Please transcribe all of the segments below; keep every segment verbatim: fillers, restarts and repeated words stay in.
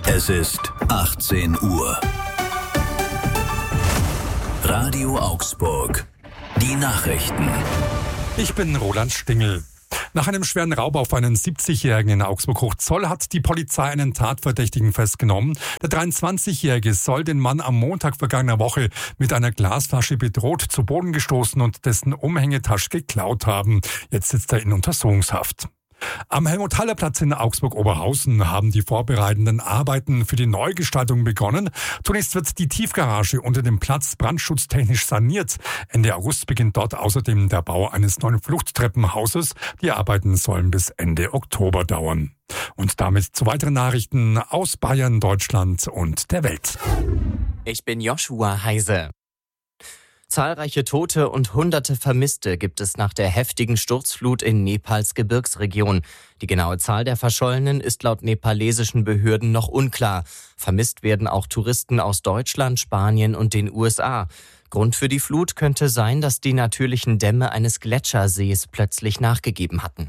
Es ist achtzehn Uhr. Radio Augsburg. Die Nachrichten. Ich bin Roland Stingel. Nach einem schweren Raub auf einen siebzigjährigen in Augsburg-Hochzoll hat die Polizei einen Tatverdächtigen festgenommen. Der dreiundzwanzigjährige soll den Mann am Montag vergangener Woche mit einer Glasflasche bedroht, zu Boden gestoßen und dessen Umhängetasche geklaut haben. Jetzt sitzt er in Untersuchungshaft. Am Helmut-Haller-Platz in Augsburg-Oberhausen haben die vorbereitenden Arbeiten für die Neugestaltung begonnen. Zunächst wird die Tiefgarage unter dem Platz brandschutztechnisch saniert. Ende August beginnt dort außerdem der Bau eines neuen Fluchttreppenhauses. Die Arbeiten sollen bis Ende Oktober dauern. Und damit zu weiteren Nachrichten aus Bayern, Deutschland und der Welt. Ich bin Joshua Heise. Zahlreiche Tote und hunderte Vermisste gibt es nach der heftigen Sturzflut in Nepals Gebirgsregion. Die genaue Zahl der Verschollenen ist laut nepalesischen Behörden noch unklar. Vermisst werden auch Touristen aus Deutschland, Spanien und den U S A. Grund für die Flut könnte sein, dass die natürlichen Dämme eines Gletschersees plötzlich nachgegeben hatten.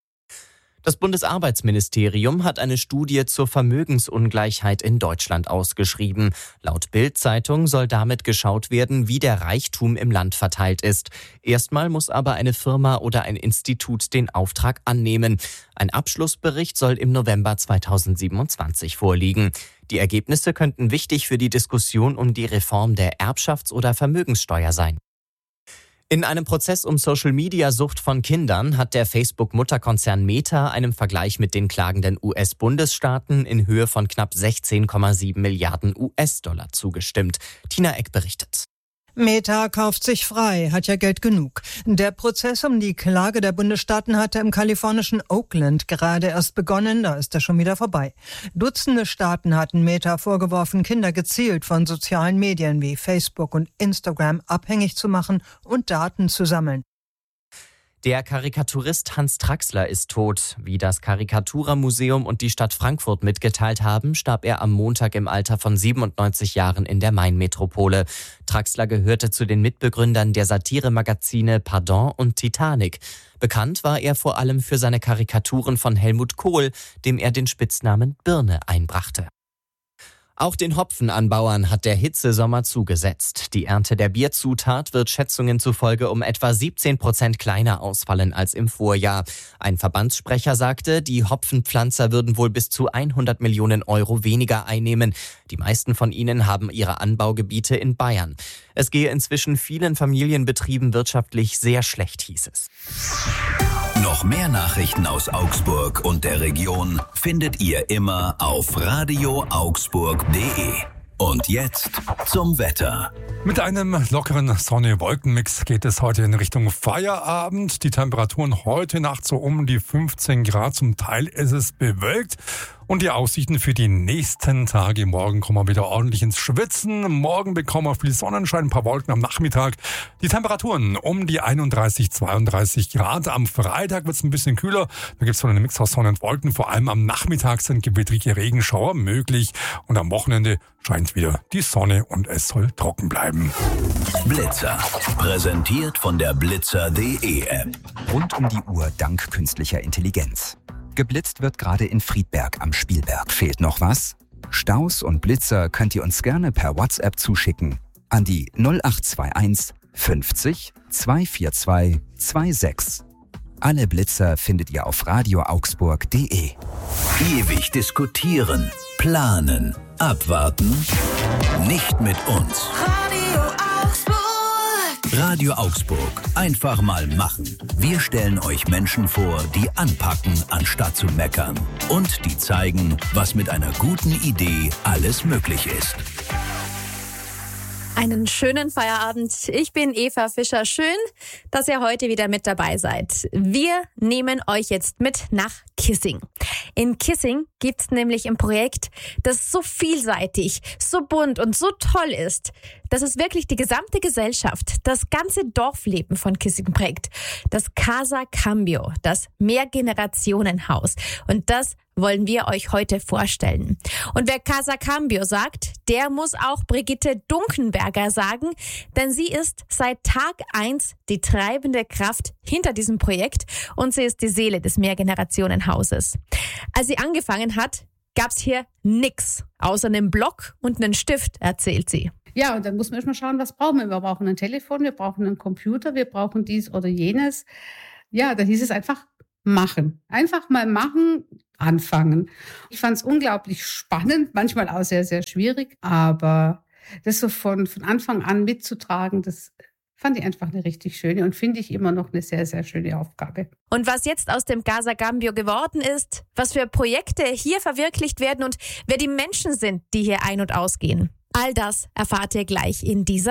Das Bundesarbeitsministerium hat eine Studie zur Vermögensungleichheit in Deutschland ausgeschrieben. Laut Bild-Zeitung soll damit geschaut werden, wie der Reichtum im Land verteilt ist. Erstmal muss aber eine Firma oder ein Institut den Auftrag annehmen. Ein Abschlussbericht soll im November zweitausendsiebenundzwanzig vorliegen. Die Ergebnisse könnten wichtig für die Diskussion um die Reform der Erbschafts- oder Vermögenssteuer sein. In einem Prozess um Social-Media-Sucht von Kindern hat der Facebook-Mutterkonzern Meta einem Vergleich mit den klagenden U S-Bundesstaaten in Höhe von knapp sechzehn Komma sieben Milliarden U S-Dollar zugestimmt. Tina Eck berichtet. Meta kauft sich frei, hat ja Geld genug. Der Prozess um die Klage der Bundesstaaten hatte im kalifornischen Oakland gerade erst begonnen, da ist er schon wieder vorbei. Dutzende Staaten hatten Meta vorgeworfen, Kinder gezielt von sozialen Medien wie Facebook und Instagram abhängig zu machen und Daten zu sammeln. Der Karikaturist Hans Traxler ist tot. Wie das Karikatura-Museum und die Stadt Frankfurt mitgeteilt haben, starb er am Montag im Alter von siebenundneunzig Jahren in der Main-Metropole. Traxler gehörte zu den Mitbegründern der Satiremagazine Pardon und Titanic. Bekannt war er vor allem für seine Karikaturen von Helmut Kohl, dem er den Spitznamen Birne einbrachte. Auch den Hopfenanbauern hat der Hitzesommer zugesetzt. Die Ernte der Bierzutat wird Schätzungen zufolge um etwa siebzehn Prozent kleiner ausfallen als im Vorjahr. Ein Verbandssprecher sagte, die Hopfenpflanzer würden wohl bis zu hundert Millionen Euro weniger einnehmen. Die meisten von ihnen haben ihre Anbaugebiete in Bayern. Es gehe inzwischen vielen Familienbetrieben wirtschaftlich sehr schlecht, hieß es. Noch mehr Nachrichten aus Augsburg und der Region findet ihr immer auf radio augsburg punkt de. Und jetzt zum Wetter. Mit einem lockeren Sonne-Wolken-Mix geht es heute in Richtung Feierabend. Die Temperaturen heute Nacht so um die fünfzehn Grad. Zum Teil ist es bewölkt. Und die Aussichten für die nächsten Tage. Morgen kommen wir wieder ordentlich ins Schwitzen. Morgen bekommen wir viel Sonnenschein, ein paar Wolken am Nachmittag. Die Temperaturen um die einunddreißig, zweiunddreißig Grad. Am Freitag wird es ein bisschen kühler. Da gibt es so einen Mix aus Sonne und Wolken. Vor allem am Nachmittag sind gewittrige Regenschauer möglich. Und am Wochenende scheint wieder die Sonne und es soll trocken bleiben. Blitzer. Präsentiert von der blitzer punkt de App. Rund um die Uhr dank künstlicher Intelligenz. Geblitzt wird gerade in Friedberg am Spielberg. Fehlt noch was? Staus und Blitzer könnt ihr uns gerne per WhatsApp zuschicken an die null acht zwei eins fünfzig zweihundertvierundzwanzig sechsundzwanzig. Alle Blitzer findet ihr auf radio augsburg punkt de. Ewig diskutieren, planen, abwarten? Nicht mit uns. Radio Augsburg. Einfach mal machen. Wir stellen euch Menschen vor, die anpacken, anstatt zu meckern. Und die zeigen, was mit einer guten Idee alles möglich ist. Einen schönen Feierabend. Ich bin Eva Fischer. Schön, dass ihr heute wieder mit dabei seid. Wir nehmen euch jetzt mit nach Kissing. In Kissing gibt's nämlich ein Projekt, das so vielseitig, so bunt und so toll ist, dass es wirklich die gesamte Gesellschaft, das ganze Dorfleben von Kissing prägt. Das Casa Cambio, das Mehrgenerationenhaus. Und das wollen wir euch heute vorstellen. Und wer Casa Cambio sagt, der muss auch Brigitte Dunkenberger sagen, denn sie ist seit Tag eins die treibende Kraft hinter diesem Projekt und sie ist die Seele des Mehrgenerationenhauses. Als sie angefangen hat, gab's hier nix, außer einem Block und einen Stift, erzählt sie. Ja, und dann muss man erstmal schauen, was brauchen wir. Wir brauchen ein Telefon, wir brauchen einen Computer, wir brauchen dies oder jenes. Ja, da hieß es einfach machen. Einfach mal machen, anfangen. Ich fand es unglaublich spannend, manchmal auch sehr, sehr schwierig, aber das so von, von Anfang an mitzutragen, das fand ich einfach eine richtig schöne und finde ich immer noch eine sehr, sehr schöne Aufgabe. Und was jetzt aus dem Casa Cambio geworden ist, was für Projekte hier verwirklicht werden und wer die Menschen sind, die hier ein- und ausgehen. All das erfahrt ihr gleich in dieser